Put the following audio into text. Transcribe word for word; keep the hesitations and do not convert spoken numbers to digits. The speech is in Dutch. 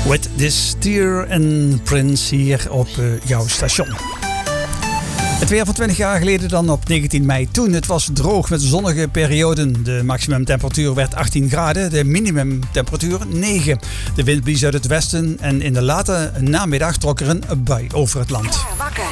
With This Tear en Prince hier op uh, jouw station. Het weer van twintig jaar geleden dan op negentien mei. Toen het was droog met zonnige perioden. De maximumtemperatuur werd achttien graden. De minimumtemperatuur negen. De wind blies uit het westen en in de late namiddag trok er een bui over het land. Wakker.